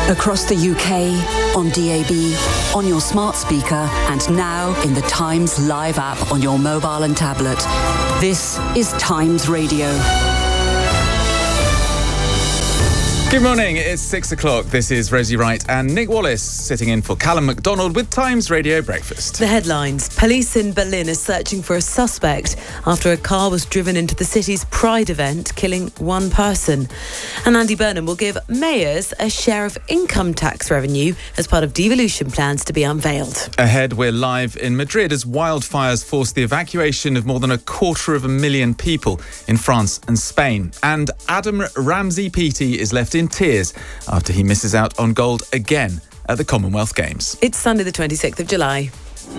Across the UK, on DAB, on your smart speaker, and now in the Times Live app on your mobile and tablet. This is Times Radio. Good morning, it's 6 o'clock. This is Rosie Wright and Nick Wallace sitting in for Callum MacDonald with Times Radio Breakfast. The headlines. Police in Berlin are searching for a suspect after a car was driven into the city's Pride event, killing one person. And Andy Burnham will give mayors a share of income tax revenue as part of devolution plans to be unveiled. Ahead, we're live in Madrid as wildfires force the evacuation of more than 250,000 people in France and Spain. And Adam Ramsey-Peaty is left in tears after he misses out on gold again at the Commonwealth Games. It's Sunday the 26th of July.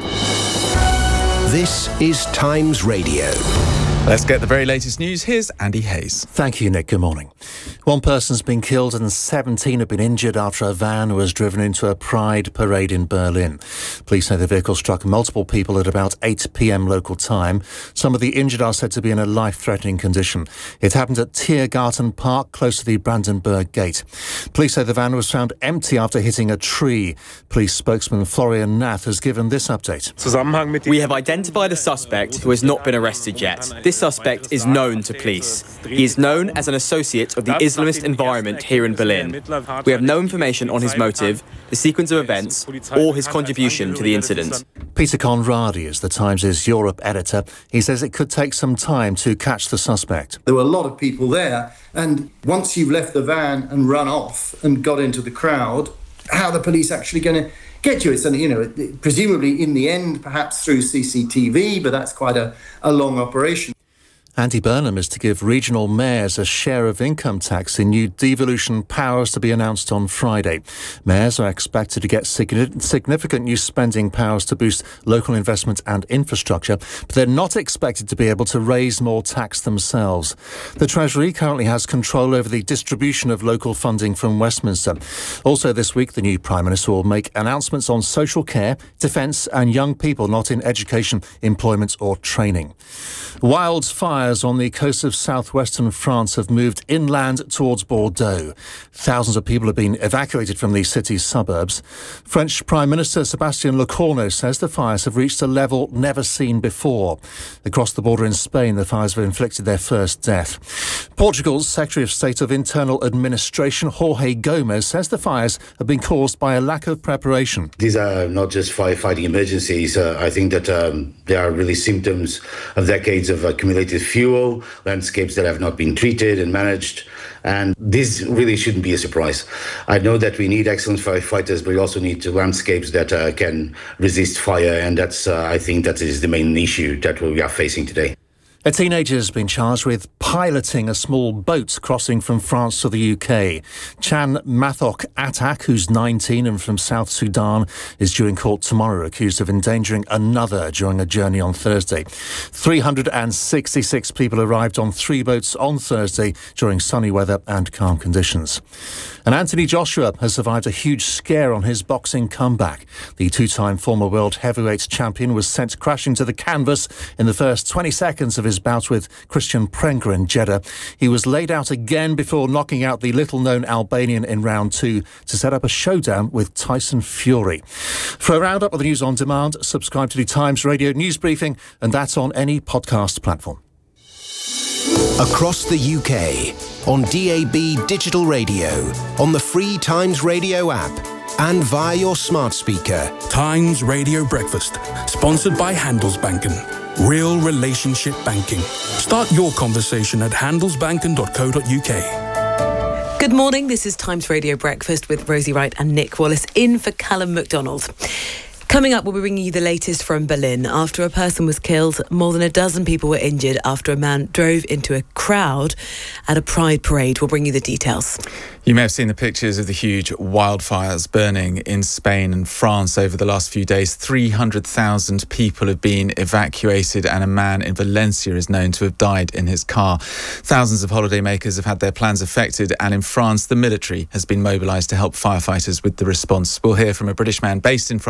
This is Times Radio. Let's get the very latest news. Here's Andy Hayes. Thank you, Nick. Good morning. One person's been killed and 17 have been injured after a van was driven into a Pride parade in Berlin. Police say the vehicle struck multiple people at about 8 p.m. local time. Some of the injured are said to be in a life-threatening condition. It happened at Tiergarten Park, close to the Brandenburg Gate. Police say the van was found empty after hitting a tree. Police spokesman Florian Nath has given this update. We have identified a suspect who has not been arrested yet. This suspect is known to police. He is known as an associate of the Islamist environment here in Berlin. We have no information on his motive, the sequence of events, or his contribution to the incident. Peter Conradi is the Times' Europe editor. He says it could take some time to catch the suspect. There were a lot of people there, and once you've left the van and run off and got into the crowd, how are the police actually going to get you? It's, presumably in the end, perhaps through CCTV, but that's quite a long operation. Andy Burnham is to give regional mayors a share of income tax in new devolution powers to be announced on Friday. Mayors are expected to get significant new spending powers to boost local investment and infrastructure, but they're not expected to be able to raise more tax themselves. The Treasury currently has control over the distribution of local funding from Westminster. Also this week, the new Prime Minister will make announcements on social care, defence and young people not in education, employment or training. Wildfires on the coast of southwestern France have moved inland towards Bordeaux. Thousands of people have been evacuated from the city's suburbs. French Prime Minister Sébastien Lecornu says the fires have reached a level never seen before. Across the border in Spain, the fires have inflicted their first death. Portugal's Secretary of State of Internal Administration, Jorge Gomes, says the fires have been caused by a lack of preparation. These are not just firefighting emergencies. I think that they are really symptoms of decades of accumulated fuel, landscapes that have not been treated and managed. And this really shouldn't be a surprise. I know that we need excellent firefighters, but we also need landscapes that can resist fire. And that's, I think, that is the main issue that we are facing today. A teenager has been charged with piloting a small boat crossing from France to the UK. Chan Mathok Atak, who's 19 and from South Sudan, is due in court tomorrow, accused of endangering another during a journey on Thursday. 366 people arrived on 3 boats on Thursday during sunny weather and calm conditions. And Anthony Joshua has survived a huge scare on his boxing comeback. The 2-time former world heavyweight champion was sent crashing to the canvas in the first 20 seconds of his bout with Christian Prengler in Jeddah. He was laid out again before knocking out the little-known Albanian in round 2 to set up a showdown with Tyson Fury. For a roundup of the news on demand, subscribe to the Times Radio News Briefing, and that's on any podcast platform. Across the UK, on DAB digital radio, on the free Times Radio app, and via your smart speaker. Times Radio Breakfast, sponsored by Handelsbanken. Real relationship banking. Start your conversation at handelsbanken.co.uk. Good morning, this is Times Radio Breakfast with Rosie Wright and Nick Wallace in for Callum MacDonald. Coming up, we'll be bringing you the latest from Berlin. After a person was killed, more than a dozen people were injured after a man drove into a crowd at a Pride parade. We'll bring you the details. You may have seen the pictures of the huge wildfires burning in Spain and France over the last few days. 300,000 people have been evacuated and a man in Valencia is known to have died in his car. Thousands of holidaymakers have had their plans affected, and in France, the military has been mobilised to help firefighters with the response. We'll hear from a British man based in France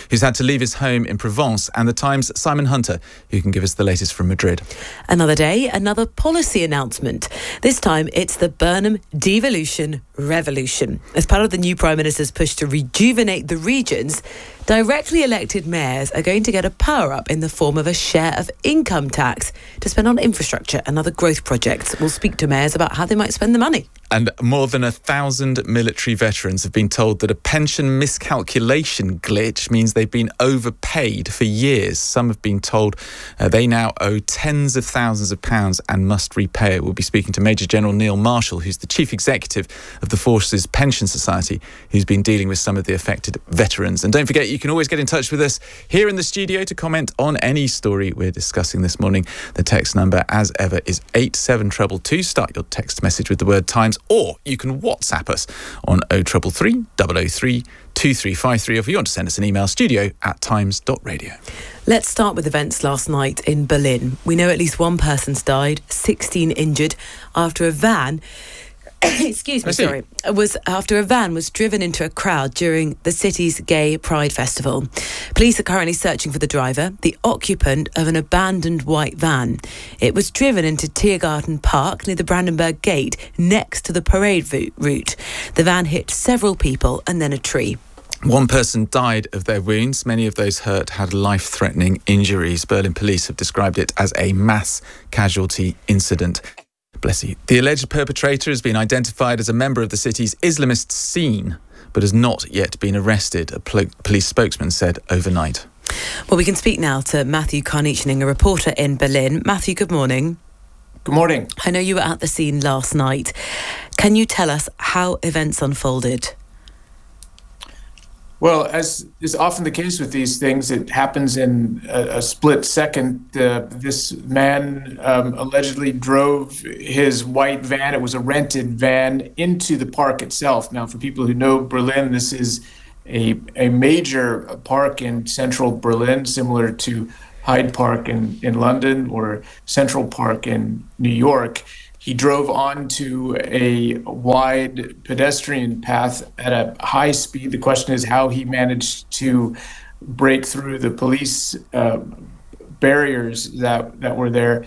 who's had to leave his home in Provence, and The Times' Simon Hunter, who can give us the latest from Madrid. Another day, another policy announcement. This time, it's the Burnham devolution revolution. As part of the new Prime Minister's push to rejuvenate the regions, directly elected mayors are going to get a power-up in the form of a share of income tax to spend on infrastructure and other growth projects. We'll speak to mayors about how they might spend the money. And more than 1,000 military veterans have been told that a pension miscalculation glitch means they've been overpaid for years. Some have been told they now owe tens of thousands of pounds and must repay it. We'll be speaking to Major General Neil Marshall, who's the Chief Executive of the Forces Pension Society, who's been dealing with some of the affected veterans. And don't forget, you can always get in touch with us here in the studio to comment on any story we're discussing this morning. The text number, as ever, is 87222. Start your text message with the word Times, or you can WhatsApp us on 0333 003 2353, or if you want to send us an email, studio@times.radio. Let's start with events last night in Berlin. We know at least one person's died, 16 injured after a van was driven into a crowd during the city's gay pride festival. Police are currently searching for the driver, the occupant of an abandoned white van. It was driven into Tiergarten Park near the Brandenburg Gate, next to the parade route. The van hit several people and then a tree. One person died of their wounds. Many of those hurt had life-threatening injuries. Berlin police have described it as a mass casualty incident. Bless you. The alleged perpetrator has been identified as a member of the city's Islamist scene, but has not yet been arrested, a police spokesman said overnight. Well, we can speak now to Matthew Karnichening, a reporter in Berlin. Matthew, good morning. Good morning. I know you were at the scene last night. Can you tell us how events unfolded? Well, as is often the case with these things, it happens in a split second. This man allegedly drove his white van, it was a rented van, into the park itself. Now, for people who know Berlin, this is a major park in central Berlin, similar to Hyde Park in London or Central Park in New York. He drove onto a wide pedestrian path at a high speed. The question is how he managed to break through the police barriers that were there,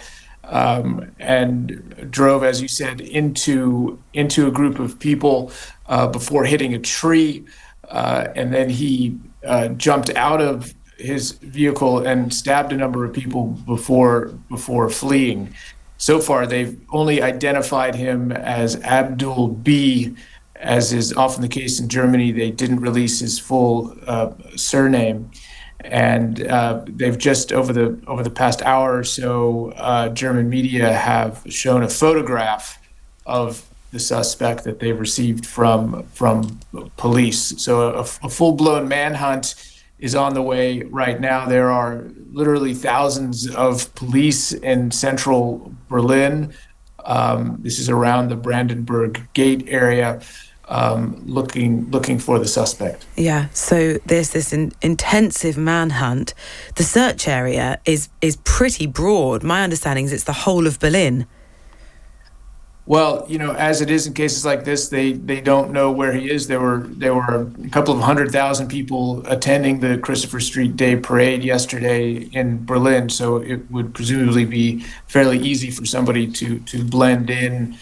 and drove, as you said, into a group of people before hitting a tree, and then he jumped out of his vehicle and stabbed a number of people before fleeing. So far, they've only identified him as Abdul B. As is often the case in Germany, they didn't release his full surname. And they've just, over the past hour or so, German media have shown a photograph of the suspect that they received from police. So a full-blown manhunt is on the way right now. There are literally thousands of police in central Berlin. This is around the Brandenburg Gate area, looking for the suspect. Yeah, so there's this intensive manhunt. The search area is pretty broad. My understanding is it's the whole of Berlin. Well, as it is in cases like this, they don't know where he is. There were a couple of 100,000 people attending the Christopher Street Day Parade yesterday in Berlin, so it would presumably be fairly easy for somebody to blend in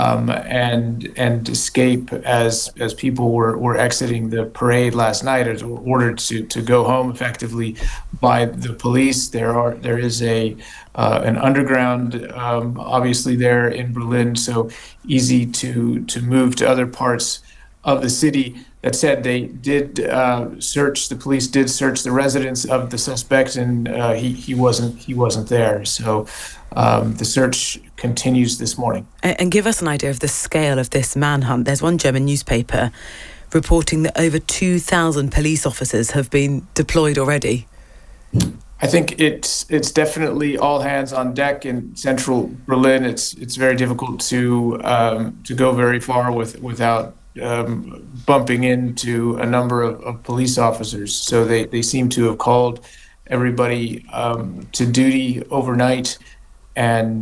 and escape as people were exiting the parade last night, as ordered to go home effectively by the police. There is an underground, obviously there in Berlin, so easy to move to other parts of the city. That said, they did the police did search the residence of the suspect, and he wasn't there. So the search continues this morning. And give us an idea of the scale of this manhunt. There's one German newspaper reporting that over 2,000 police officers have been deployed already. I think it's definitely all hands on deck in central Berlin. It's very difficult to go very far without bumping into a number of police officers. So they seem to have called everybody to duty overnight, and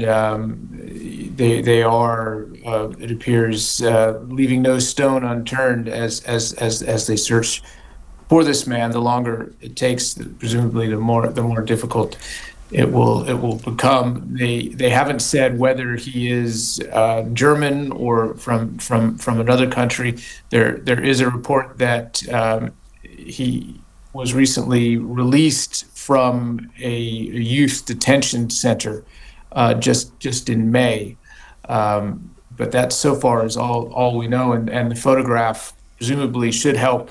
they are, it appears, leaving no stone unturned as they search for this man, the longer it takes, presumably the more difficult it will become. They haven't said whether he is German or from another country. There is a report that he was recently released from a youth detention center just in May. But that so far is all we know, and the photograph presumably should help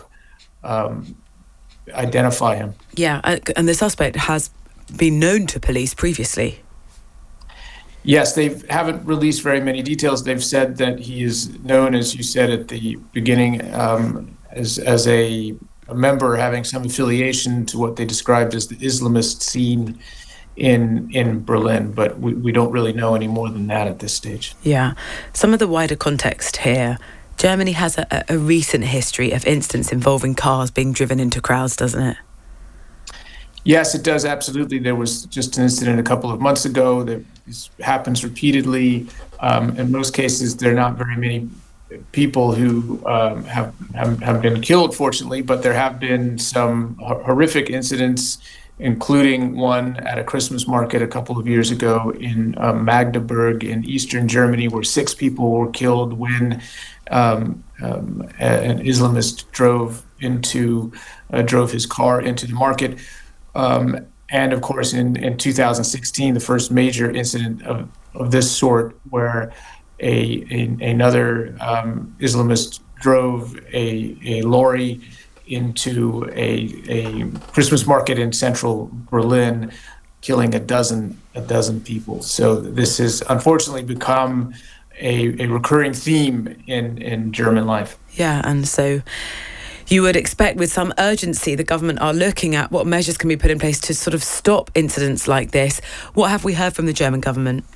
identify him. Yeah, and the suspect has been known to police previously. Yes, they haven't released very many details. They've said that he is known, as you said at the beginning, as a member having some affiliation to what they described as the Islamist scene in Berlin, but we don't really know any more than that at this stage. Yeah. Some of the wider context here. Germany has a recent history of incidents involving cars being driven into crowds, doesn't it? Yes, it does, absolutely. There was just an incident a couple of months ago that happens repeatedly. In most cases, there are not very many people who have been killed, fortunately, but there have been some horrific incidents, including one at a Christmas market a couple of years ago in Magdeburg in eastern Germany, where 6 people were killed when an Islamist drove his car into the market. And of course, in 2016, the first major incident of this sort, where another Islamist drove a lorry into a Christmas market in central Berlin, killing a dozen people. So this has unfortunately become a recurring theme in German life. Yeah, and so you would expect with some urgency the government are looking at what measures can be put in place to sort of stop incidents like this. What have we heard from the German government?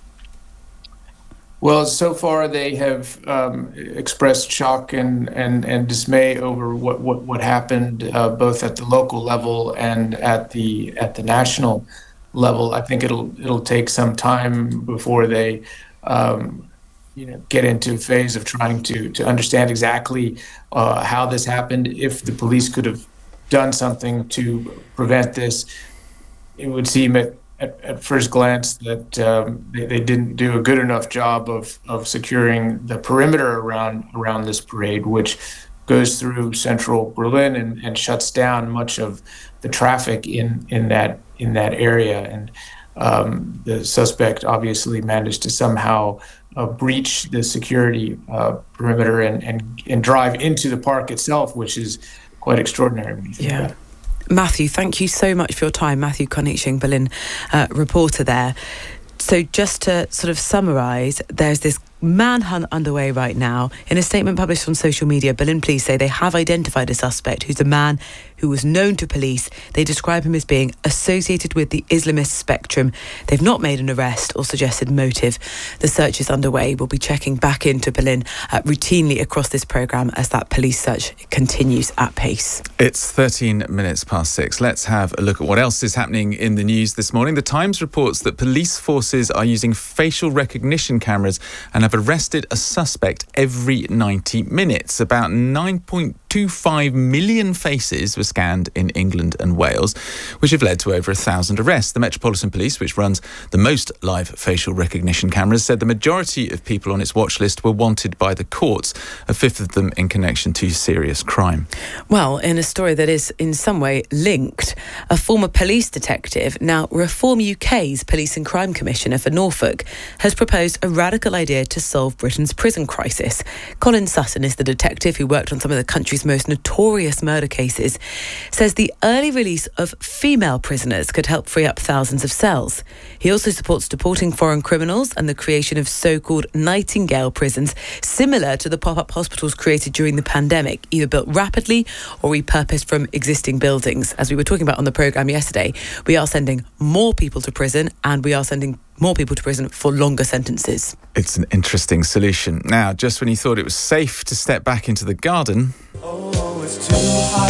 Well, so far they have expressed shock and dismay over what happened, both at the local level and at the national level. I think it'll take some time before they get into a phase of trying to understand exactly how this happened. If the police could have done something to prevent this, it would seem at first glance that they didn't do a good enough job of securing the perimeter around this parade, which goes through central Berlin and shuts down much of the traffic in that area. And the suspect obviously managed to somehow breach the security perimeter and drive into the park itself, which is quite extraordinary when you think about it. Matthew, thank you so much for your time. Matthew Konieczny, Berlin reporter there. So just to sort of summarise, there's this manhunt underway right now. In a statement published on social media, Berlin police say they have identified a suspect who's a man who was known to police. They describe him as being associated with the Islamist spectrum. They've not made an arrest or suggested motive. The search is underway. We'll be checking back into Berlin routinely across this programme as that police search continues at pace. It's 13 minutes past 6. Let's have a look at what else is happening in the news this morning. The Times reports that police forces are using facial recognition cameras and have arrested a suspect every 90 minutes. About 9.25 million faces were scanned in England and Wales, which have led to over 1,000 arrests. The Metropolitan Police, which runs the most live facial recognition cameras, said the majority of people on its watch list were wanted by the courts, a fifth of them in connection to serious crime. Well, in a story that is in some way linked, a former police detective, now Reform UK's Police and Crime Commissioner for Norfolk, has proposed a radical idea to solve Britain's prison crisis. Colin Sutton is the detective who worked on some of the country's most notorious murder cases, says the early release of female prisoners could help free up thousands of cells. He also supports deporting foreign criminals and the creation of so-called Nightingale prisons, similar to the pop-up hospitals created during the pandemic, either built rapidly or repurposed from existing buildings. As we were talking about on the programme yesterday, we are sending more people to prison, and we are sending more people to prison for longer sentences. It's an interesting solution. Now, just when you thought it was safe to step back into the garden... Oh, it's too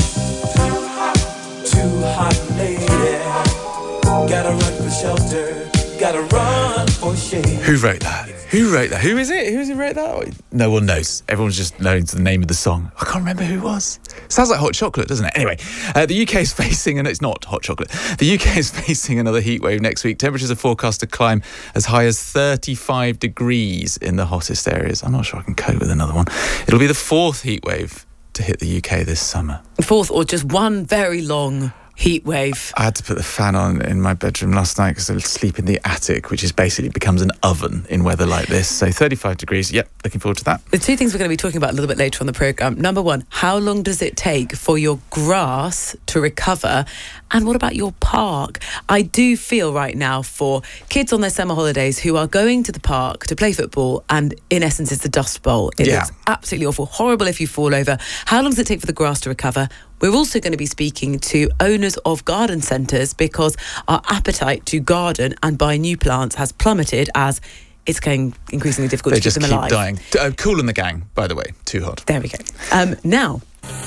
hot, lady. Gotta run for shelter, gotta run for shade. Who wrote that? Who wrote that? Who is it? Who wrote that? No one knows. Everyone's just knows the name of the song. I can't remember who it was. Sounds like Hot Chocolate, doesn't it? Anyway, the UK is facing, and it's not Hot Chocolate. The UK is facing another heat wave next week. Temperatures are forecast to climb as high as 35 degrees in the hottest areas. I'm not sure I can cope with another one. It'll be the 4th heat wave to hit the UK this summer. 4th, or just one very long heat wave. I had to put the fan on in my bedroom last night because I sleep in the attic, which is basically becomes an oven in weather like this. So 35 degrees. Yep, looking forward to that. The two things we're going to be talking about a little bit later on the programme. Number one, how long does it take for your grass to recover? And what about your park? I do feel right now for kids on their summer holidays who are going to the park to play football, and in essence it's a dust bowl. It looks absolutely awful. Horrible if you fall over. How long does it take for the grass to recover? We're also going to be speaking to owners of garden centres because our appetite to garden and buy new plants has plummeted as it's getting increasingly difficult to keep them alive. They just keep dying. Kool and the Gang, by the way, too hot. There we go. Now...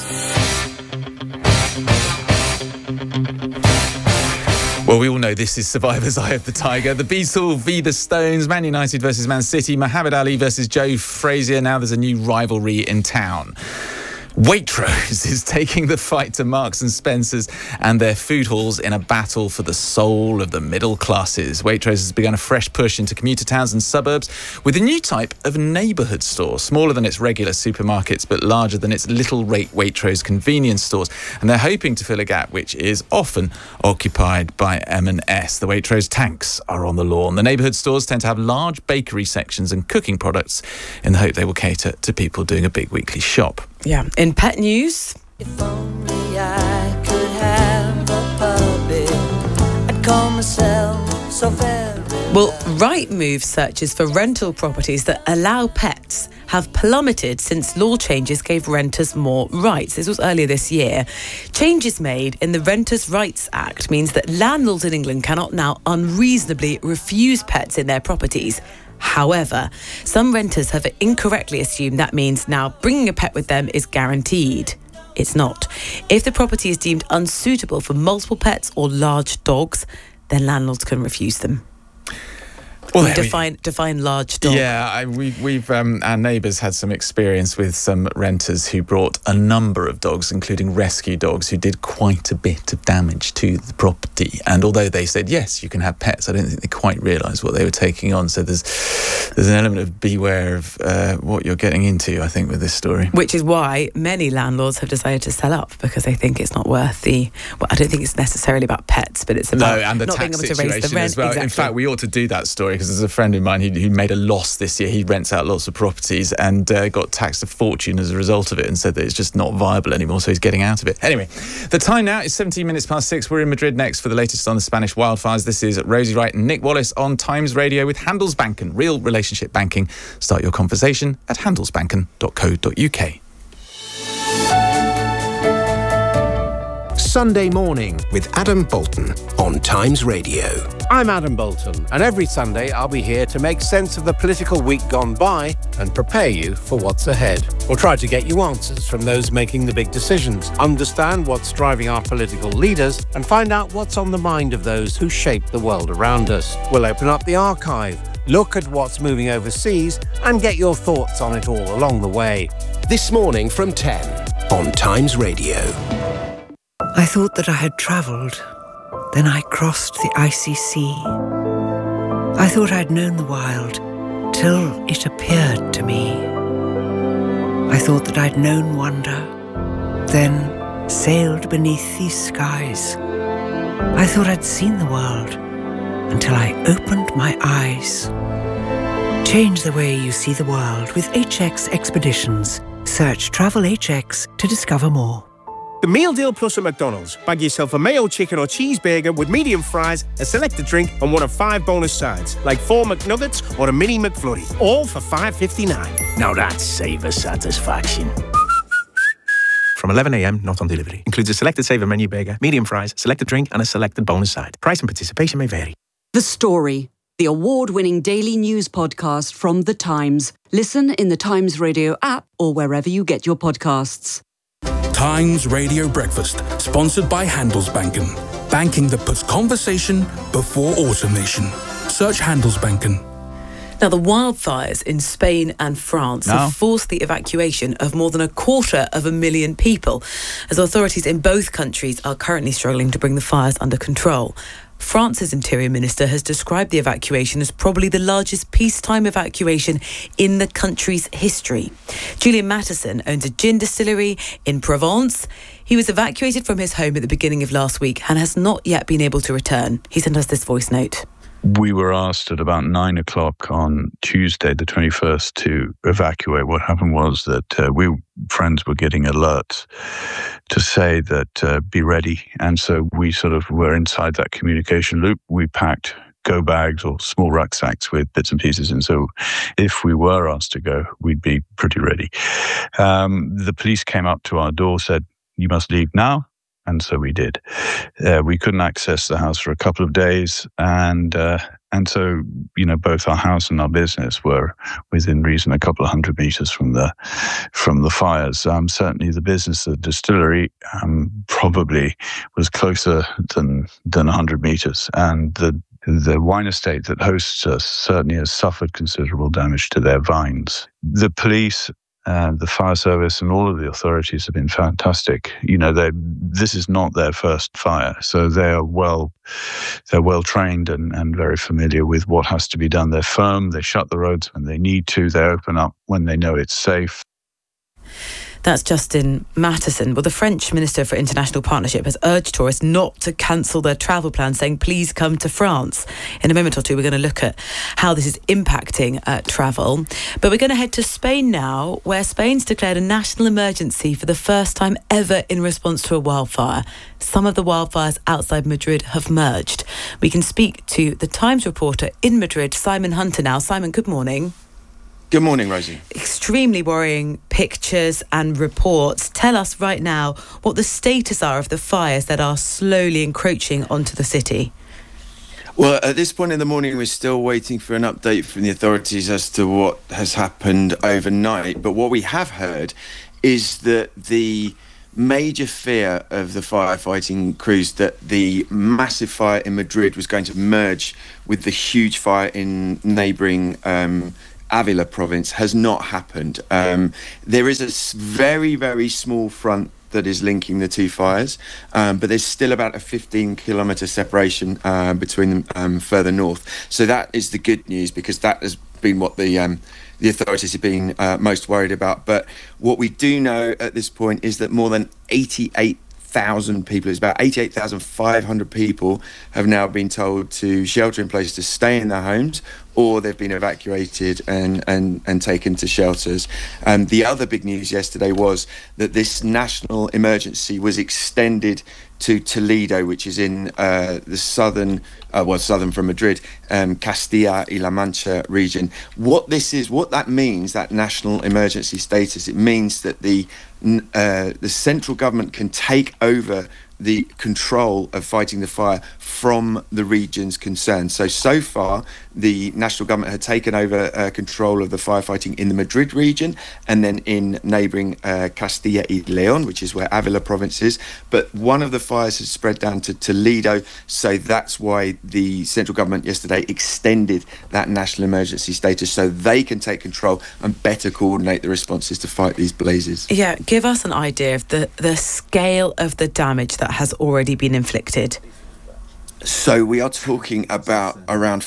Well, we all know this is Survivor's Eye of the Tiger. The Beatles v the Stones, Man United versus Man City, Muhammad Ali versus Joe Frazier. Now there's a new rivalry in town. Waitrose is taking the fight to Marks and Spencer's and their food halls in a battle for the soul of the middle classes. Waitrose has begun a fresh push into commuter towns and suburbs with a new type of neighbourhood store, smaller than its regular supermarkets but larger than its little rate Waitrose convenience stores. And they're hoping to fill a gap which is often occupied by M&S. The Waitrose tanks are on the lawn. The neighbourhood stores tend to have large bakery sections and cooking products in the hope they will cater to people doing a big weekly shop. Yeah. In pet news... If only I could have a puppy, I'd call myself so very well. Rightmove searches for rental properties that allow pets have plummeted since law changes gave renters more rights. This was earlier this year. Changes made in the Renters' Rights Act means that landlords in England cannot now unreasonably refuse pets in their properties. However, some renters have incorrectly assumed that means now bringing a pet with them is guaranteed. It's not. If the property is deemed unsuitable for multiple pets or large dogs, then landlords can refuse them. Well, define large dog. Yeah, we've our neighbours had some experience with some renters who brought a number of dogs, including rescue dogs, who did quite a bit of damage to the property. And although they said, yes, you can have pets, I don't think they quite realised what they were taking on. So there's an element of beware of what you're getting into, I think, with this story. Which is why many landlords have decided to sell up, because they think it's not worth the... Well, I don't think it's necessarily about pets, but it's about and the not being tax able to raise the situation rent. as well. Exactly. In fact, we ought to do that story, because there's a friend of mine who made a loss this year. He rents out lots of properties and got taxed a fortune as a result of it, and said that it's just not viable anymore, so he's getting out of it. Anyway, the time now is 17 minutes past 6. We're in Madrid next for the latest on the Spanish wildfires. This is Rosie Wright and Nick Wallace on Times Radio with Handelsbanken, real relationship banking. Start your conversation at handelsbanken.co.uk. Sunday Morning with Adam Bolton on Times Radio. I'm Adam Bolton, and every Sunday I'll be here to make sense of the political week gone by and prepare you for what's ahead. We'll try to get you answers from those making the big decisions, understand what's driving our political leaders, and find out what's on the mind of those who shape the world around us. We'll open up the archive, look at what's moving overseas, and get your thoughts on it all along the way. This morning from 10 on Times Radio. I thought that I had travelled. Then I crossed the icy sea. I thought I'd known the wild till it appeared to me. I thought that I'd known wonder, then sailed beneath these skies. I thought I'd seen the world until I opened my eyes. Change the way you see the world with HX Expeditions. Search Travel HX to discover more. The Meal Deal Plus at McDonald's. Bag yourself a mayo chicken or cheeseburger with medium fries, a selected drink, and one of 5 bonus sides, like 4 McNuggets or a mini McFlurry, all for $5.59. Now that's savor satisfaction. From 11 a.m, not on delivery. Includes a selected saver menu burger, medium fries, selected drink, and a selected bonus side. Price and participation may vary. The Story, the award-winning daily news podcast from The Times. Listen in the Times Radio app or wherever you get your podcasts. Times Radio Breakfast, sponsored by Handelsbanken. Banking that puts conversation before automation. Search Handelsbanken. Now, the wildfires in Spain and France have forced the evacuation of more than 250,000 people, as authorities in both countries are currently struggling to bring the fires under control. France's Interior Minister has described the evacuation as probably the largest peacetime evacuation in the country's history. Julian Mattison owns a gin distillery in Provence. He was evacuated from his home at the beginning of last week and has not yet been able to return. He sent us this voice note. We were asked at about 9 o'clock on Tuesday, the 21st, to evacuate. What happened was that friends were getting alerts to say that be ready. And so we sort of were inside that communication loop. We packed go bags or small rucksacks with bits and pieces. And so if we were asked to go, we'd be pretty ready. The police came up to our door, said, "You must leave now." And so we did. We couldn't access the house for a couple of days, and so both our house and our business were within reason a couple of 100 meters from the fires. Certainly, the business, the distillery, probably was closer than 100 meters, and the wine estate that hosts us certainly has suffered considerable damage to their vines. The police, the fire service, and all of the authorities have been fantastic. This is not their first fire, so they're well trained and very familiar with what has to be done. They're firm. They shut the roads when they need to. They open up when they know it's safe. That's Justin Mattison. Well, the French Minister for International Partnership has urged tourists not to cancel their travel plans, saying, please come to France. In a moment or two, we're going to look at how this is impacting travel. But we're going to head to Spain now, where Spain's declared a national emergency for the first time ever in response to a wildfire. Some of the wildfires outside Madrid have merged. We can speak to the Times reporter in Madrid, Simon Hunter now. Simon, good morning. Good morning, Rosie. Extremely worrying pictures and reports. Tell us right now what the status are of the fires that are slowly encroaching onto the city. Well, at this point in the morning, we're still waiting for an update from the authorities as to what has happened overnight. But what we have heard is that the major fear of the firefighting crews that the massive fire in Madrid was going to merge with the huge fire in neighbouring Avila province has not happened. There is a very, very small front that is linking the two fires, but there's still about a 15-kilometre separation between them further north. So that is the good news, because that has been what the authorities have been most worried about. But what we do know at this point is that more than 88,000 people, it's about 88,500 people, have now been told to shelter in place, to stay in their homes, or they've been evacuated and taken to shelters. The other big news yesterday was that this national emergency was extended to Toledo, which is in the southern from Madrid, Castilla y La Mancha region. What that means, that national emergency status, it means that the central government can take over the control of fighting the fire from the regions concerned. So far, the national government had taken over control of the firefighting in the Madrid region and then in neighbouring Castilla y León, which is where Avila province is. But one of the fires has spread down to Toledo, so that's why the central government yesterday extended that national emergency status so they can take control and better coordinate the responses to fight these blazes. Yeah, give us an idea of the scale of the damage that has already been inflicted. So we are talking about around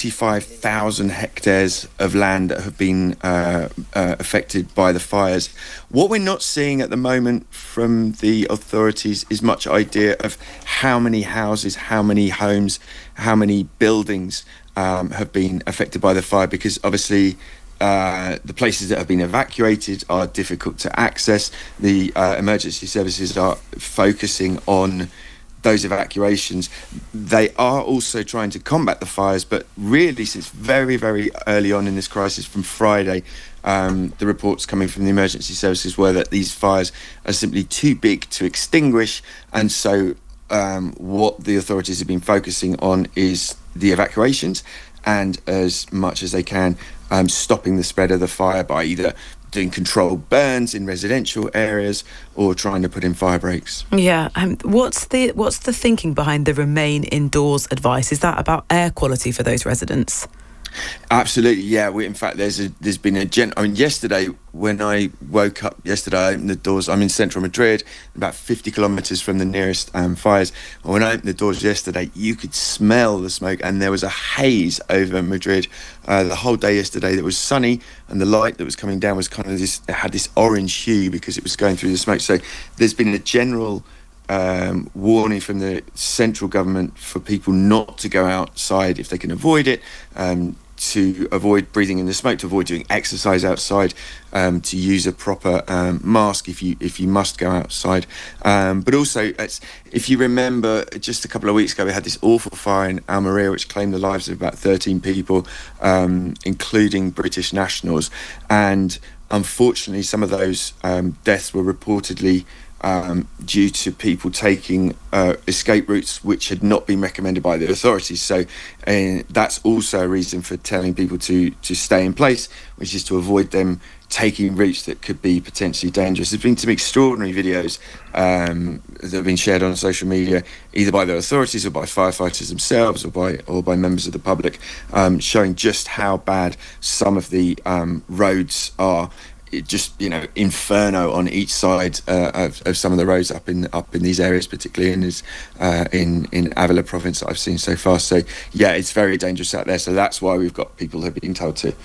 45,000 hectares of land that have been affected by the fires. What we're not seeing at the moment from the authorities is much idea of how many houses, how many homes, how many buildings have been affected by the fire, because obviously the places that have been evacuated are difficult to access. The emergency services are focusing on those evacuations. They are also trying to combat the fires, but really since very, very early on in this crisis, from Friday, the reports coming from the emergency services were that these fires are simply too big to extinguish, and so what the authorities have been focusing on is the evacuations, and as much as they can stopping the spread of the fire by either doing controlled burns in residential areas or trying to put in fire breaks. Yeah, what's the thinking behind the remain indoors advice? Is that about air quality for those residents? Absolutely, yeah. In fact, there's been yesterday when I woke up yesterday, I opened the doors. I'm in central Madrid, about 50 kilometres from the nearest fires. When I opened the doors yesterday, you could smell the smoke, and there was a haze over Madrid the whole day yesterday. That was sunny, and the light that was coming down was kind of it had this orange hue because it was going through the smoke. So there's been a general warning from the central government for people not to go outside if they can avoid it, to avoid breathing in the smoke, to avoid doing exercise outside, to use a proper mask if you must go outside. But also, if you remember, just a couple of weeks ago, we had this awful fire in Almeria which claimed the lives of about 13 people, including British nationals. And unfortunately, some of those deaths were reportedly due to people taking escape routes which had not been recommended by the authorities. So that's also a reason for telling people to stay in place, which is to avoid them taking routes that could be potentially dangerous. There's been some extraordinary videos that have been shared on social media, either by the authorities or by firefighters themselves or by members of the public, showing just how bad some of the roads are. Just inferno on each side of some of the roads up in these areas, particularly in Avila province that I've seen so far. So yeah, it's very dangerous out there. So that's why we've got people who are being told to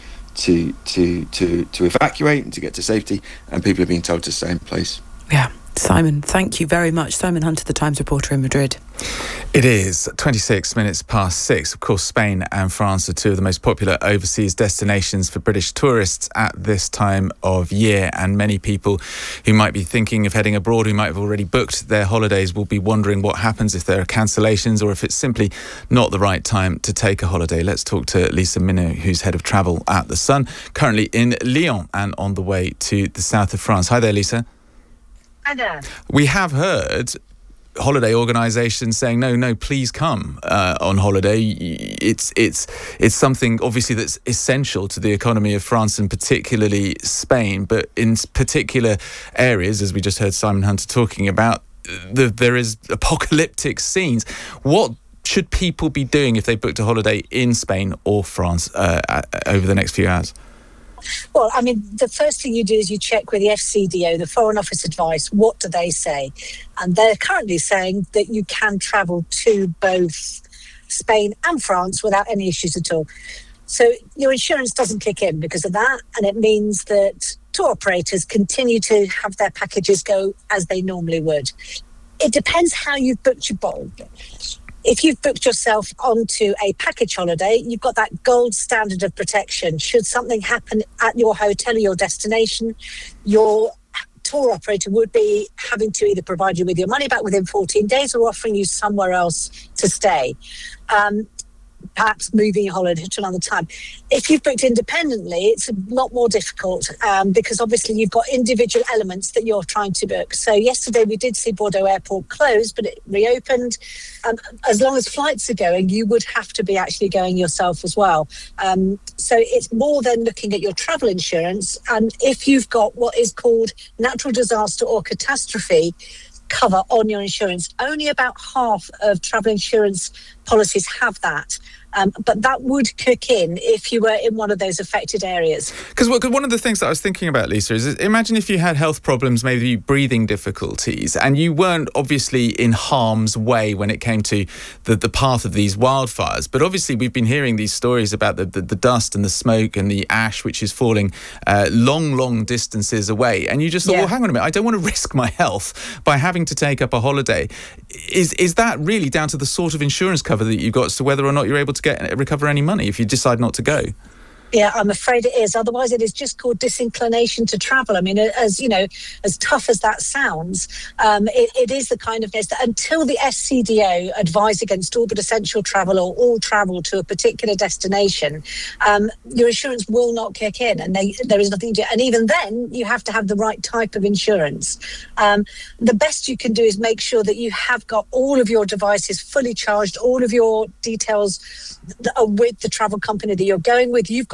evacuate and to get to safety, and people are being told to stay in place. Yeah. Simon, thank you very much. Simon Hunter, the Times reporter in Madrid. It is 26 minutes past 6. Of course, Spain and France are two of the most popular overseas destinations for British tourists at this time of year. And many people who might be thinking of heading abroad, who might have already booked their holidays, will be wondering what happens if there are cancellations or if it's simply not the right time to take a holiday. Let's talk to Lisa Minot, who's head of travel at The Sun, currently in Lyon and on the way to the south of France. Hi there, Lisa. Hi there. We have heard holiday organisations saying no, please come on holiday. It's something obviously that's essential to the economy of France and particularly Spain, but in particular areas, as we just heard Simon Hunter talking about, there is apocalyptic scenes. What should people be doing if they booked a holiday in Spain or France over the next few hours? Well, I mean, the first thing you do is you check with the FCDO, the Foreign Office Advice. What do they say? And they're currently saying that you can travel to both Spain and France without any issues at all. So your insurance doesn't kick in because of that, and it means that tour operators continue to have their packages go as they normally would. It depends how you've booked your bowl. If you've booked yourself onto a package holiday, you've got that gold standard of protection. Should something happen at your hotel or your destination, your tour operator would be having to either provide you with your money back within 14 days or offering you somewhere else to stay. Perhaps moving your holiday to another time. If you've booked independently, it's a lot more difficult because obviously you've got individual elements that you're trying to book. So yesterday we did see Bordeaux Airport closed, but it reopened. As long as flights are going, you would have to be actually going yourself as well. So it's more than looking at your travel insurance. And if you've got what is called natural disaster or catastrophe cover on your insurance, only about half of travel insurance policies have that. But that would kick in if you were in one of those affected areas. Because one of the things that I was thinking about, Lisa, is imagine if you had health problems, maybe breathing difficulties, and you weren't obviously in harm's way when it came to the path of these wildfires. But obviously we've been hearing these stories about the dust and the smoke and the ash which is falling long distances away. And you just thought, well, hang on a minute, I don't want to risk my health by having to take up a holiday. Is that really down to the sort of insurance cover that you've got as to whether or not you're able to recover any money if you decide not to go? Yeah, I'm afraid it is. Otherwise, it is just called disinclination to travel. I mean, as you know, as tough as that sounds, it is the kind of that until the SCDO advise against all but essential travel or all travel to a particular destination, your insurance will not kick in, and there is nothing to do. And even then, you have to have the right type of insurance. The best you can do is make sure that you have got all of your devices fully charged, all of your details that are with the travel company that you're going with. You've got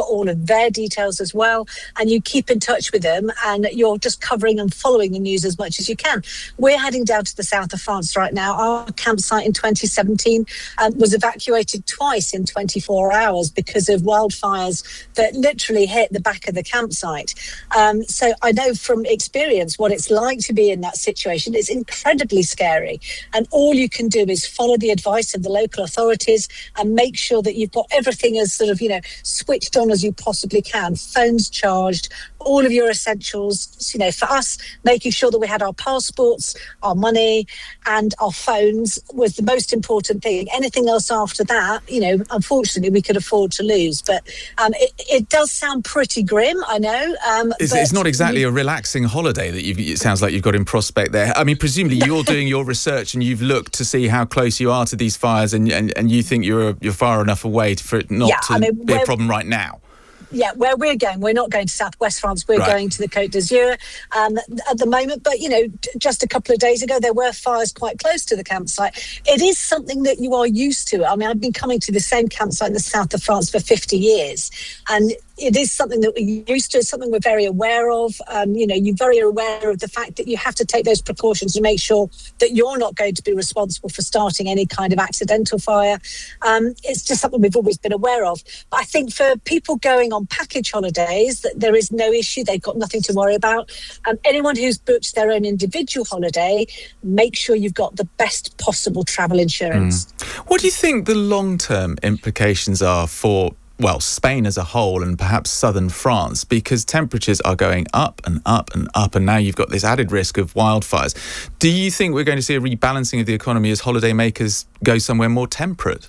got all of their details as well, and you keep in touch with them, and you're just covering and following the news as much as you can. We're heading down to the south of France right now. Our campsite in 2017 was evacuated twice in 24 hours because of wildfires that literally hit the back of the campsite. So I know from experience what it's like to be in that situation. It's incredibly scary, and all you can do is follow the advice of the local authorities and make sure that you've got everything as sort of, switched on as you possibly can, phones charged, all of your essentials. For us, making sure that we had our passports, our money and our phones was the most important thing. Anything else after that, unfortunately we could afford to lose. But it does sound pretty grim, I know. It's not exactly a relaxing holiday that it sounds like you've got in prospect there. I mean, presumably you're doing your research and you've looked to see how close you are to these fires, and you think you're far enough away for it not to be a problem right now. Yeah, where we're going, we're not going to southwest France. We're going to the Côte d'Azur at the moment. But, just a couple of days ago, there were fires quite close to the campsite. It is something that you are used to. I mean, I've been coming to the same campsite in the south of France for 50 years. And it is something that we're used to, something we're very aware of. You're very aware of the fact that you have to take those precautions to make sure that you're not going to be responsible for starting any kind of accidental fire. It's just something we've always been aware of. But I think for people going on package holidays, that there is no issue. They've got nothing to worry about. Anyone who's booked their own individual holiday, make sure you've got the best possible travel insurance. What do you think the long-term implications are for Spain as a whole and perhaps southern France, because temperatures are going up and up and up, and now you've got this added risk of wildfires? Do you think we're going to see a rebalancing of the economy as holidaymakers go somewhere more temperate?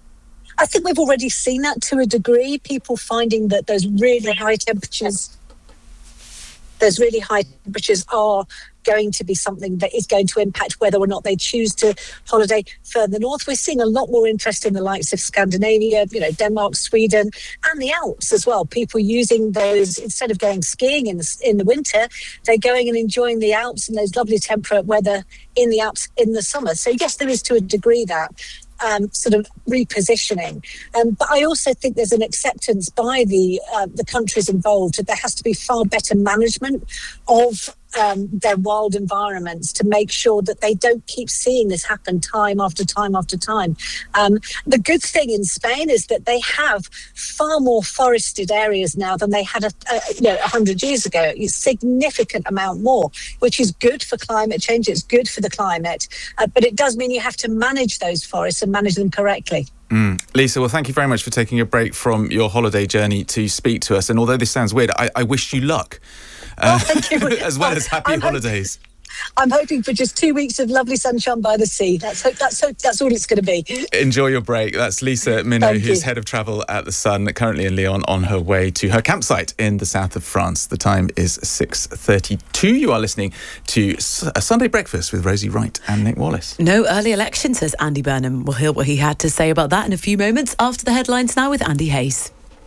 I think we've already seen that to a degree. People finding that those really high temperatures are going to be something that is going to impact whether or not they choose to holiday further north. We're seeing a lot more interest in the likes of Scandinavia, Denmark, Sweden, and the Alps as well. People using those, instead of going skiing in the winter, they're going and enjoying the Alps and those lovely temperate weather in the Alps in the summer. So yes, there is to a degree that sort of repositioning. But I also think there's an acceptance by the countries involved that there has to be far better management of their wild environments to make sure that they don't keep seeing this happen time after time after time. The good thing in Spain is that they have far more forested areas now than they had 100 years ago. A significant amount more, which is good for climate change. It's good for the climate, but it does mean you have to manage those forests and manage them correctly. Lisa, well, thank you very much for taking a break from your holiday journey to speak to us. And although this sounds weird, I wish you luck. Thank you. As well as happy holidays. I'm hoping for just 2 weeks of lovely sunshine by the sea. That's all it's going to be. Enjoy your break. That's Lisa Minot, who's head of travel at The Sun, currently in Lyon, on her way to her campsite in the south of France. The time is 6:32. You are listening to a Sunday Breakfast with Rosie Wright and Nick Wallace. No early election, says Andy Burnham. We'll hear what he had to say about that in a few moments after the headlines now with Andy Hayes.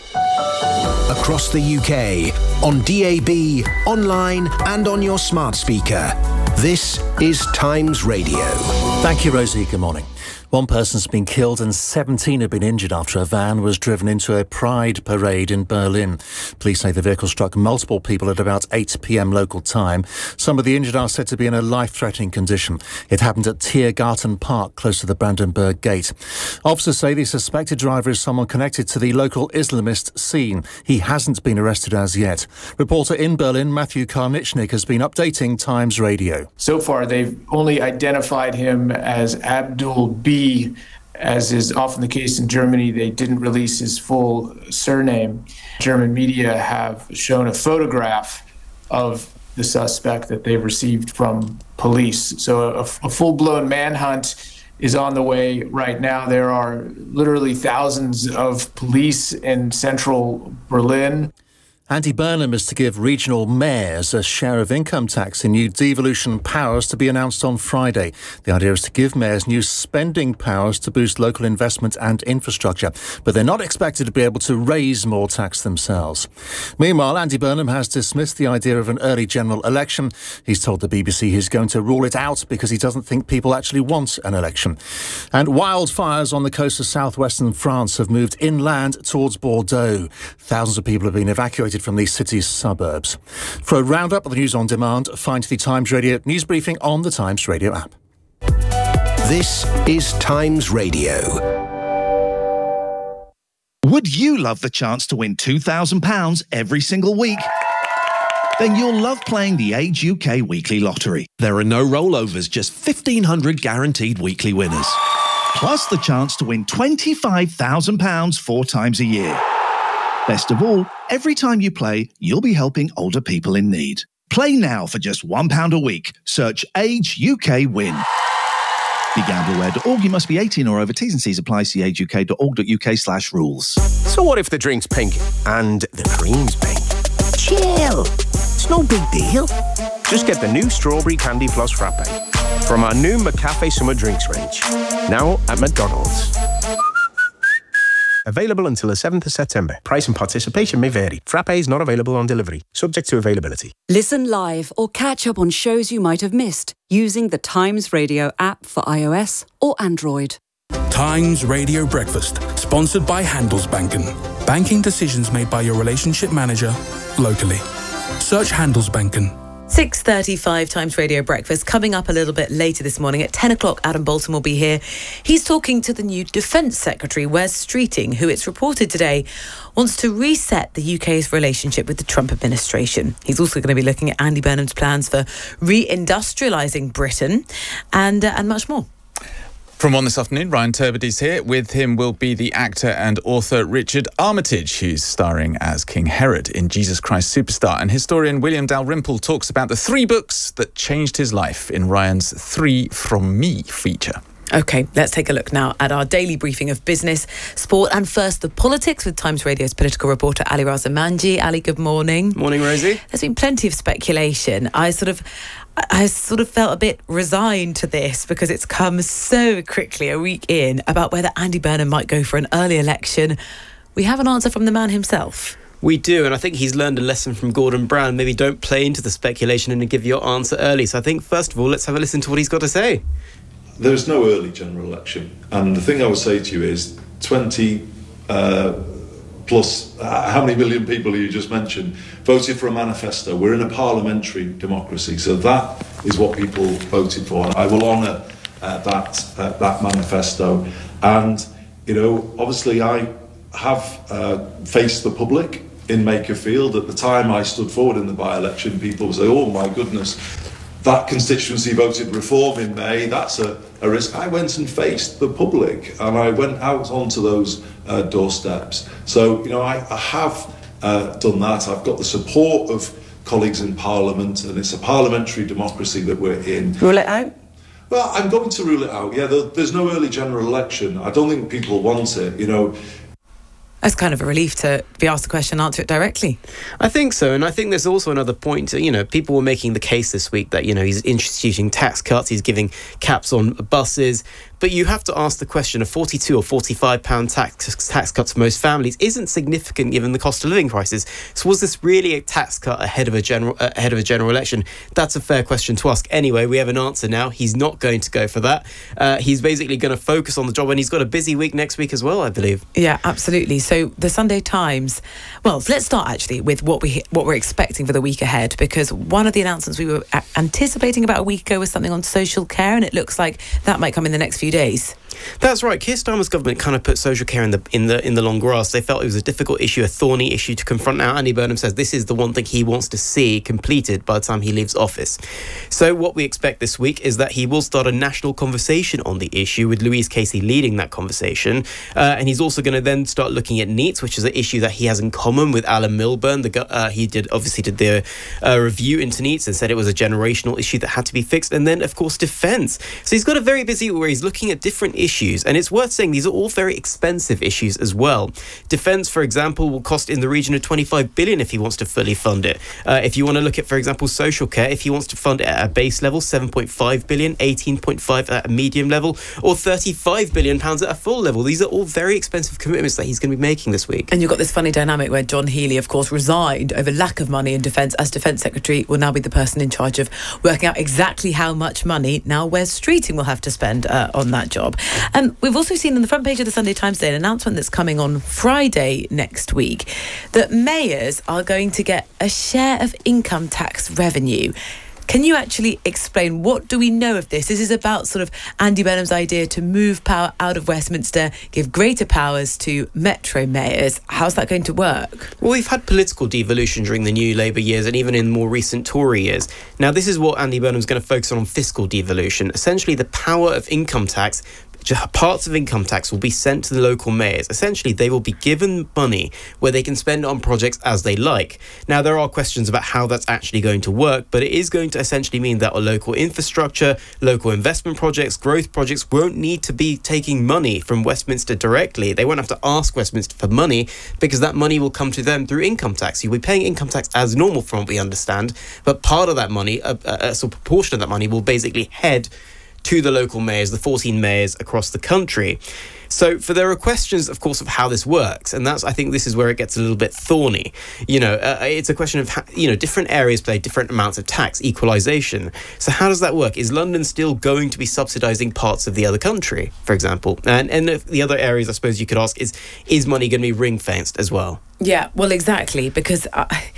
Across the UK, on DAB, online and on your smart speaker. This is Times Radio. Thank you, Rosie. Good morning. One person's been killed and 17 have been injured after a van was driven into a pride parade in Berlin. Police say the vehicle struck multiple people at about 8 p.m. local time. Some of the injured are said to be in a life-threatening condition. It happened at Tiergarten Park, close to the Brandenburg Gate. Officers say the suspected driver is someone connected to the local Islamist scene. He hasn't been arrested as yet. Reporter in Berlin, Matthew Karnichnik, has been updating Times Radio. So far, they've only identified him as Abdul B. As is often the case in Germany, they didn't release his full surname. German media have shown a photograph of the suspect that they've received from police. So a full-blown manhunt is on the way right now. There are literally thousands of police in central Berlin. Andy Burnham is to give regional mayors a share of income tax in new devolution powers to be announced on Friday. The idea is to give mayors new spending powers to boost local investment and infrastructure, but they're not expected to be able to raise more tax themselves. Meanwhile, Andy Burnham has dismissed the idea of an early general election. He's told the BBC he's going to rule it out because he doesn't think people actually want an election. And wildfires on the coast of southwestern France have moved inland towards Bordeaux. Thousands of people have been evacuated from the city's suburbs. For a roundup of the news on demand, find the Times Radio news briefing on the Times Radio app. This is Times Radio. Would you love the chance to win £2,000 every single week? Then you'll love playing the Age UK Weekly Lottery. There are no rollovers, just 1,500 guaranteed weekly winners. Plus the chance to win £25,000 4 times a year. Best of all, every time you play, you'll be helping older people in need. Play now for just £1 a week. Search Age UK Win. BeGambleAware.org. You must be 18 or over. T's and C's apply. See ageuk.org.uk/rules. So what if the drink's pink and the cream's pink? Chill. It's no big deal. Just get the new Strawberry Candy Plus Frappe from our new McCafe Summer Drinks range. Now at McDonald's. Available until the 7th of September. Price and participation may vary. Frappe is not available on delivery. Subject to availability. Listen live or catch up on shows you might have missed using the Times Radio app for iOS or Android. Times Radio Breakfast, sponsored by Handelsbanken. Banking decisions made by your relationship manager locally. Search Handelsbanken. 6:35 Times Radio Breakfast. Coming up a little bit later this morning at 10 o'clock, Adam Bolton will be here. He's talking to the new Defence Secretary, Wes Streeting, who it's reported today wants to reset the UK's relationship with the Trump administration. He's also going to be looking at Andy Burnham's plans for reindustrialising Britain and much more. From One this afternoon, Ryan Turbidy's here. With him will be the actor and author Richard Armitage, who's starring as King Herod in Jesus Christ Superstar. And historian William Dalrymple talks about the 3 books that changed his life in Ryan's 3 From Me feature. OK, let's take a look now at our daily briefing of business, sport and first the politics with Times Radio's political reporter Ali Raza Manji. Ali, good morning. Morning, Rosie. There's been plenty of speculation. I sort of felt a bit resigned to this because it's come so quickly a week in about whether Andy Burnham might go for an early election. We have an answer from the man himself. We do, and I think he's learned a lesson from Gordon Brown. Maybe don't play into the speculation and give your answer early. So I think, first of all, let's have a listen to what he's got to say. There's no early general election. And the thing I would say to you is 20 plus, how many million people you just mentioned, voted for a manifesto. We're in a parliamentary democracy, so that is what people voted for. I will honour that manifesto. And, obviously I have faced the public in Makerfield. At the time I stood forward in the by-election, people would say, oh my goodness, that constituency voted reform in May, that's a risk. I went and faced the public and I went out onto those doorsteps. So, I have done that. I've got the support of colleagues in Parliament and it's a parliamentary democracy that we're in. Rule it out? Well, I'm going to rule it out. Yeah, there's no early general election. I don't think people want it, That's kind of a relief to be asked the question and answer it directly. I think so, and I think there's also another point. People were making the case this week that, he's instituting tax cuts, he's giving caps on buses. But you have to ask the question, a £42 or £45 tax cut to most families isn't significant given the cost of living crisis. So was this really a tax cut ahead of a general election? That's a fair question to ask. Anyway, we have an answer now. He's not going to go for that. He's basically going to focus on the job, and he's got a busy week next week as well, I believe. Yeah, absolutely. So the Sunday Times, well, let's start actually with what we're expecting for the week ahead, because one of the announcements we were anticipating about a week ago was something on social care, and it looks like that might come in the next few days. That's right. Keir Starmer's government kind of put social care in the long grass. They felt it was a difficult issue, a thorny issue to confront. Now, Andy Burnham says this is the one thing he wants to see completed by the time he leaves office. So what we expect this week is that he will start a national conversation on the issue, with Louise Casey leading that conversation. And he's also going to then start looking at NEETs, which is an issue that he has in common with Alan Milburn. He did the review into NEETs and said it was a generational issue that had to be fixed. And then, of course, defence. So he's got a very busy week where he's looking at different issues issues. And it's worth saying these are all very expensive issues as well. Defence, for example, will cost in the region of 25 billion if he wants to fully fund it. If you want to look at, for example, social care, if he wants to fund it at a base level, 7.5 billion, 18.5 at a medium level, or 35 billion pounds at a full level. These are all very expensive commitments that he's going to be making this week. And you've got this funny dynamic where John Healey, of course, resigned over lack of money in defence as Defence Secretary, will now be the person in charge of working out exactly how much money now Wes Streeting will have to spend on that job. We've also seen on the front page of the Sunday Times today an announcement that's coming on Friday next week that mayors are going to get a share of income tax revenue. Can you actually explain, what do we know of this? This is about sort of Andy Burnham's idea to move power out of Westminster, give greater powers to metro mayors. How's that going to work? Well, we've had political devolution during the new Labour years and even in more recent Tory years. Now, this is what Andy Burnham's going to focus on fiscal devolution. Essentially, the power of income tax. Parts of income tax will be sent to the local mayors. Essentially, they will be given money where they can spend on projects as they like. Now, there are questions about how that's actually going to work, but it is going to essentially mean that our local infrastructure, local investment projects, growth projects won't need to be taking money from Westminster directly. They won't have to ask Westminster for money because that money will come to them through income tax. You'll be paying income tax as normal from what we understand, but part of that money, a sort of proportion of that money will basically head to the local mayors, the 14 mayors across the country. So there are questions, of course, of how this works. And I think this is where it gets a little bit thorny. It's a question of, different areas pay different amounts of tax, equalisation. So how does that work? Is London still going to be subsidising parts of the other country, for example? And the other areas, I suppose you could ask, is money going to be ring-fenced as well? Yeah, well, exactly, because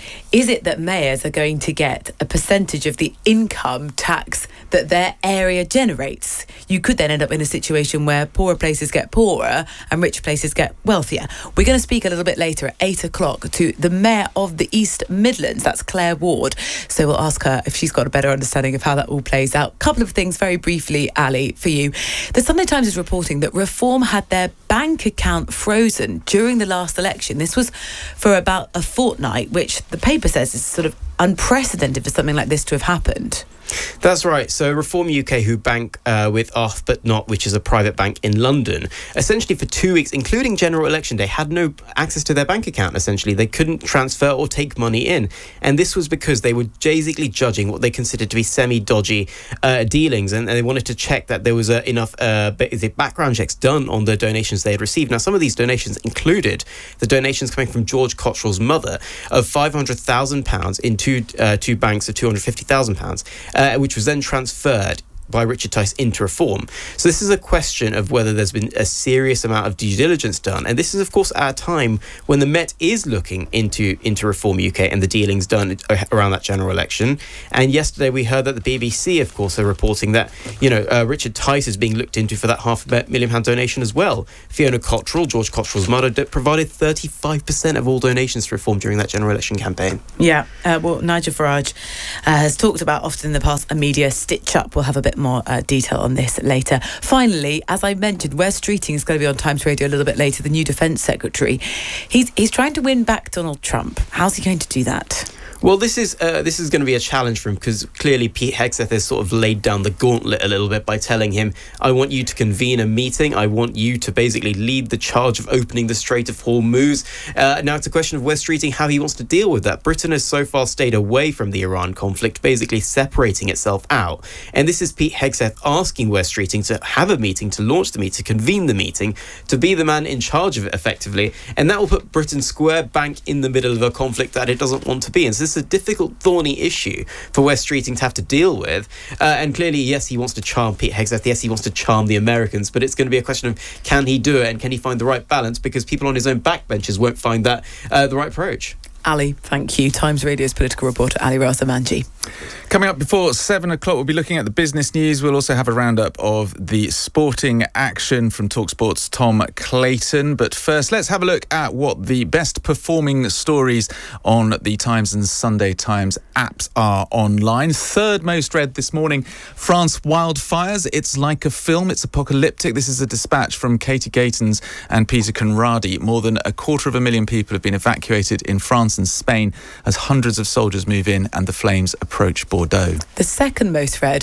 is it that mayors are going to get a percentage of the income tax that their area generates? You could then end up in a situation where poorer places get poorer and rich places get wealthier. We're going to speak a little bit later at 8 o'clock to the Mayor of the East Midlands, that's Claire Ward. So we'll ask her if she's got a better understanding of how that all plays out. Couple of things very briefly, Ali, for you. The Sunday Times is reporting that Reform had their bank account frozen during the last election. This was for about a fortnight, which the paper says is sort of unprecedented for something like this to have happened. That's right. So Reform UK, who bank with Arth But Not, which is a private bank in London, essentially for 2 weeks, including general election day, had no access to their bank account, essentially. They couldn't transfer or take money in. And this was because they were basically judging what they considered to be semi-dodgy dealings. And they wanted to check that there was enough background checks done on the donations they had received. Now, some of these donations included the donations coming from George Cottrell's mother of £500,000 in two banks of £250,000. Which was then transferred by Richard Tice into Reform. So this is a question of whether there's been a serious amount of due diligence done. And this is, of course, at a time when the Met is looking into Reform UK and the dealings done around that general election. And yesterday we heard that the BBC, of course, are reporting that, Richard Tice is being looked into for that £500,000 donation as well. Fiona Cottrell, George Cottrell's mother, provided 35% of all donations to Reform during that general election campaign. Yeah, well, Nigel Farage has talked about often in the past a media stitch-up. We'll have a bit more detail on this later. Finally, as I mentioned, Wes Streeting is going to be on Times Radio a little bit later, the new Defence Secretary. He's trying to win back Donald Trump. How's he going to do that? Well, this is going to be a challenge for him because clearly Pete Hegseth has sort of laid down the gauntlet a little bit by telling him, I want you to convene a meeting. I want you to basically lead the charge of opening the Strait of Hormuz. Now, it's a question of Wes Streeting, how he wants to deal with that. Britain has so far stayed away from the Iran conflict, basically separating itself out. And this is Pete Hegseth asking Wes Streeting to have a meeting, to launch the meeting, to convene the meeting, to be the man in charge of it effectively. And that will put Britain square bang in the middle of a conflict that it doesn't want to be in. So this is a difficult, thorny issue for Wes Streeting to have to deal with. And clearly, yes, he wants to charm Pete Hegseth. Yes, he wants to charm the Americans. But it's going to be a question of, can he do it and can he find the right balance? Because people on his own backbenches won't find that the right approach. Ali, thank you. Times Radio's political reporter Ali Razamanji. Coming up before 7 o'clock, we'll be looking at the business news. We'll also have a roundup of the sporting action from TalkSport's Tom Clayton. But first, let's have a look at what the best performing stories on the Times and Sunday Times apps are online. Third most read this morning, France wildfires. It's like a film. It's apocalyptic. This is a dispatch from Katie Gatens and Peter Conradi. More than 250,000 people have been evacuated in France and Spain as hundreds of soldiers move in and the flames approach Bordeaux. The second most read,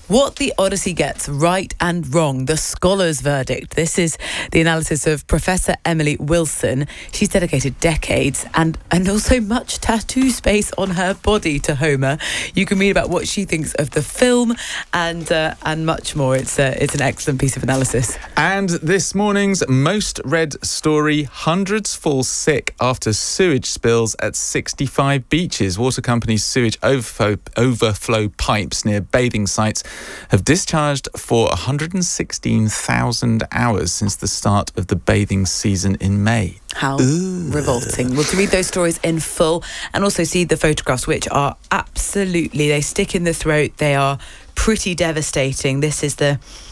What the Odyssey gets right and wrong, the scholar's verdict. This is the analysis of Professor Emily Wilson. She's dedicated decades and also much tattoo space on her body to Homer. You can read about what she thinks of the film and much more. It's an excellent piece of analysis. And this morning's most read story, hundreds fall sick after sewage spills at 65 beaches. Water companies' sewage overflow pipes near bathing sites have discharged for 116,000 hours since the start of the bathing season in May. How revolting. Well, to read those stories in full and also see the photographs, which are absolutely, they stick in the throat. They are pretty devastating. This is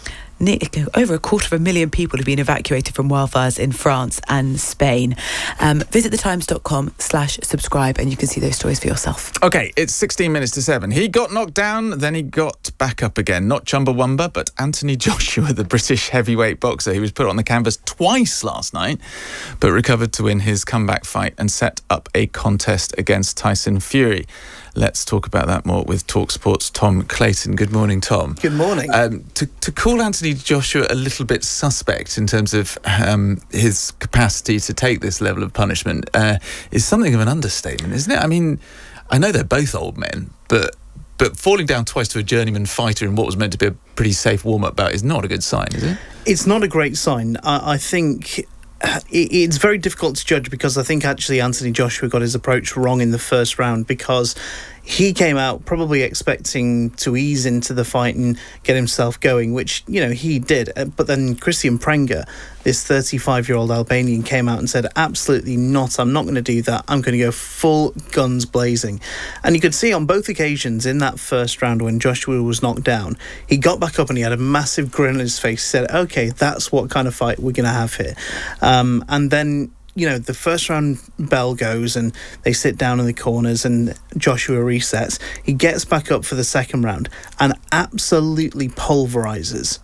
over 250,000 people have been evacuated from wildfires in France and Spain. Visit thetimes.com/subscribe and you can see those stories for yourself. OK, it's 16 minutes to 7. He got knocked down, then he got back up again. Not Chumbawamba, but Anthony Joshua, the British heavyweight boxer. He was put on the canvas twice last night, but recovered to win his comeback fight and set up a contest against Tyson Fury. Let's talk about that more with TalkSport's Tom Clayton. Good morning, Tom. Good morning. To call Anthony Joshua a little bit suspect in terms of his capacity to take this level of punishment is something of an understatement, isn't it? I mean, I know they're both old men, but falling down twice to a journeyman fighter in what was meant to be a pretty safe warm-up bout is not a good sign, is it? It's not a great sign. I think it's very difficult to judge because I think actually Anthony Joshua got his approach wrong in the first round because he came out probably expecting to ease into the fight and get himself going, which, he did. But then Christian Prenga, this 35-year-old Albanian, came out and said, absolutely not, I'm not going to do that. I'm going to go full guns blazing. And you could see on both occasions in that first round when Joshua was knocked down, he got back up and he had a massive grin on his face. He said, OK, that's what kind of fight we're going to have here. And then the first round bell goes and they sit down in the corners and Joshua resets. He gets back up for the second round and absolutely pulverizes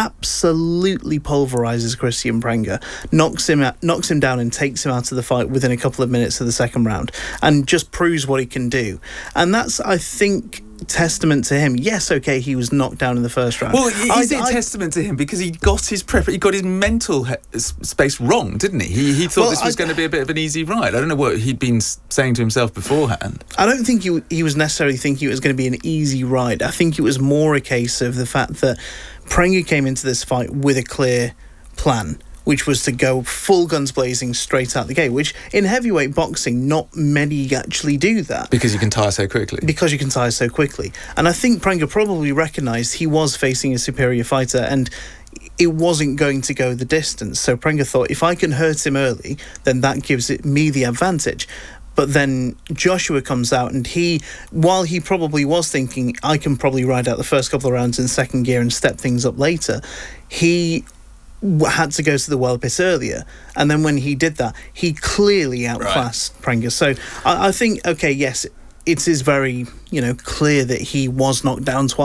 Christian Prenga, knocks him down and takes him out of the fight within a couple of minutes of the second round and just proves what he can do. And that's, I think, testament to him. Yes, okay, he was knocked down in the first round. Well, is it testament to him because he got his mental space wrong, didn't he? He thought this was going to be a bit of an easy ride. I don't know what he'd been saying to himself beforehand. I don't think he was necessarily thinking it was going to be an easy ride. I think it was more a case of the fact that Prenga came into this fight with a clear plan, which was to go full guns blazing straight out the gate, which in heavyweight boxing, not many actually do that. Because you can tire so quickly. And I think Prenga probably recognised he was facing a superior fighter and it wasn't going to go the distance. So Prenga thought, if I can hurt him early, then that gives me the advantage. But then Joshua comes out and while he probably was thinking, I can probably ride out the first couple of rounds in second gear and step things up later, he had to go to the well pit earlier. And then when he did that, he clearly outclassed Prenga. So I think, okay, yes, it is very, clear that he was knocked down twice.